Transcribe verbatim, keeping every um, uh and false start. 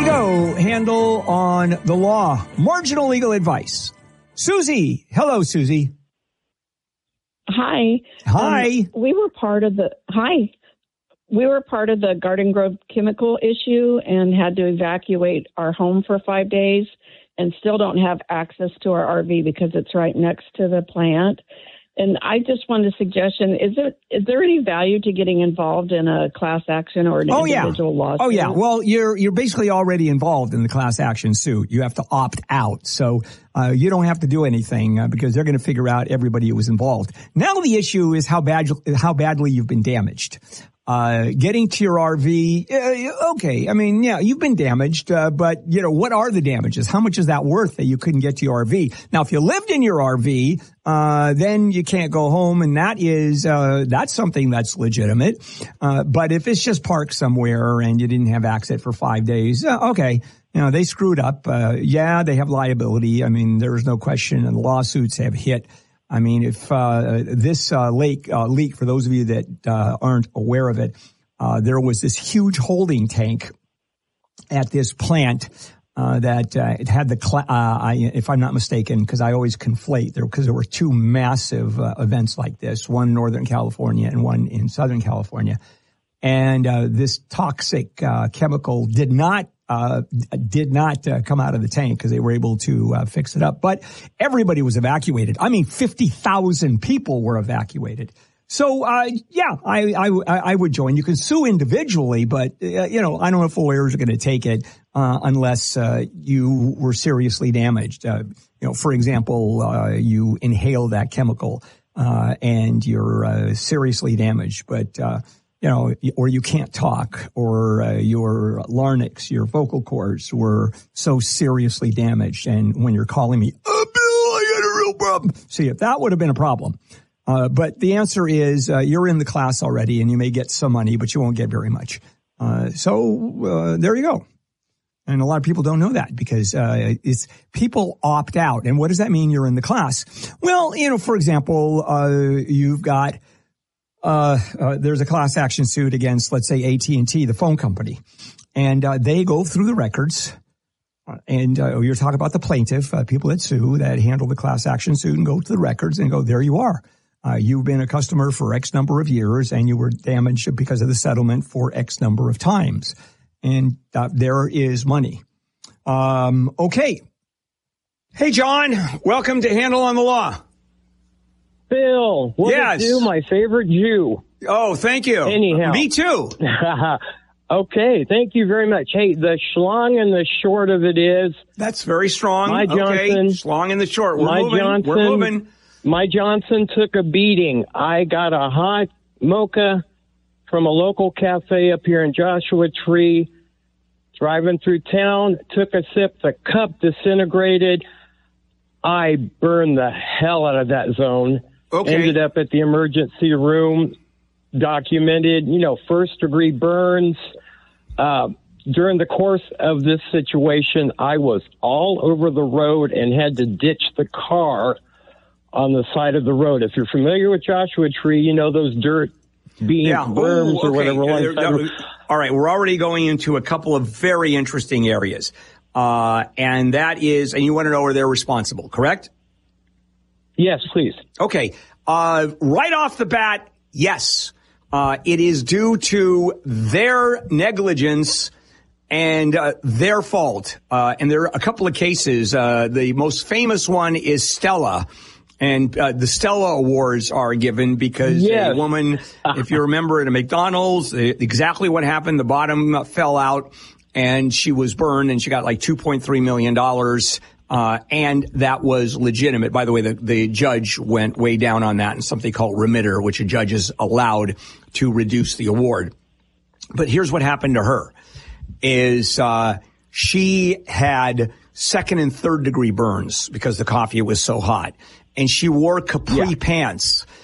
go. Handle on the law. Marginal legal advice. Susie. Hello, Susie. Hi. Hi. Um, we were part of the, hi. We were part of the Garden Grove chemical issue and had to evacuate our home for five days and still don't have access to our R V because it's right next to the plant. And I just wanted a suggestion. Is there, is there any value to getting involved in a class action or an oh, individual yeah. lawsuit? Oh, yeah. Well, you're you're basically already involved in the class action suit. You have to opt out. So uh, you don't have to do anything uh, because they're going to figure out everybody who was involved. Now the issue is how bad how badly you've been damaged. Uh, getting to your R V, uh, okay. I mean, yeah, you've been damaged, uh, but, you know, what are the damages? How much is that worth that you couldn't get to your R V? Now, if you lived in your R V, uh, then you can't go home, and that is, uh, that's something that's legitimate. Uh, but if it's just parked somewhere and you didn't have access for five days, uh, okay. You know, they screwed up. Uh, yeah, they have liability. I mean, there's no question, and lawsuits have hit. I mean, if uh this uh lake uh, leak, for those of you that uh aren't aware of it, uh there was this huge holding tank at this plant uh that uh it had the, cl- uh I, if I'm not mistaken, because I always conflate there, because there were two massive uh, events like this, one in Northern California and one in Southern California. And uh this toxic uh chemical did not Uh, did not uh, come out of the tank because they were able to uh, fix it up. But everybody was evacuated. I mean, fifty thousand people were evacuated. So, uh, yeah, I, I, I would join. You can sue individually, but, uh, you know, I don't know if lawyers are going to take it uh, unless uh, you were seriously damaged. Uh, you know, for example, uh, you inhale that chemical uh, and you're uh, seriously damaged. But, uh, you know, or you can't talk, or uh, your larynx, your vocal cords were so seriously damaged. And when you're calling me, oh, Bill, I got a real problem. See, if that would have been a problem. Uh, but the answer is uh, you're in the class already, and you may get some money, but you won't get very much. Uh, so uh, there you go. And a lot of people don't know that because uh, it's people opt out. And what does that mean? You're in the class. Well, you know, for example, uh, you've got Uh, uh, there's a class action suit against, let's say, A T and T, the phone company. And uh, they go through the records. And uh, you're talking about the plaintiff, uh, people that sue, that handle the class action suit, and go to the records and go, there you are. Uh, you've been a customer for X number of years, and you were damaged because of the settlement for X number of times. And uh, there is money. Um, okay. Hey, John, welcome to Handle on the Law. Bill, what yes. to do, my favorite Jew. Oh, thank you. Anyhow. Me too. Okay, thank you very much. Hey, the schlong and the short of it is... That's very strong. My Johnson. Okay, schlong and the short. We're my moving. Johnson, We're moving. My Johnson took a beating. I got a hot mocha from a local cafe up here in Joshua Tree. Driving through town, took a sip, the cup disintegrated. I burned the hell out of that zone. Okay. Ended up at the emergency room, documented, you know, first degree burns. Uh, during the course of this situation, I was all over the road and had to ditch the car on the side of the road. If you're familiar with Joshua Tree, you know those dirt beams, yeah. berms, Ooh, okay. or whatever. Uh, no, no, all right, we're already going into a couple of very interesting areas. Uh, and that is, and you want to know where they're responsible, correct? Yes, please. Okay. Uh, right off the bat, yes. Uh, it is due to their negligence and uh, their fault. Uh, and there are a couple of cases. Uh, the most famous one is Stella. And uh, the Stella Awards are given because yes. a woman, if you remember, at a McDonald's, exactly what happened. The bottom fell out and she was burned, and she got like two point three million dollars. Uh, and that was legitimate. By the way, the, the judge went way down on that in something called remitter, which a judge is allowed to reduce the award. But here's what happened to her is, uh, she had second and third degree burns because the coffee was so hot, and she wore capri yeah. pants.